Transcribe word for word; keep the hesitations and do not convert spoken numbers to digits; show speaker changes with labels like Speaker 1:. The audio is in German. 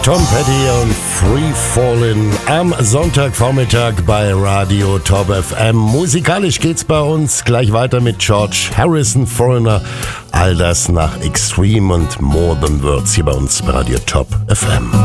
Speaker 1: Tom Petty und Free Fallin' am Sonntagvormittag bei Radio Top F M. Musikalisch geht's bei uns gleich weiter mit George Harrison, Foreigner. All das nach Extreme und More Than Words hier bei uns bei Radio Top F M.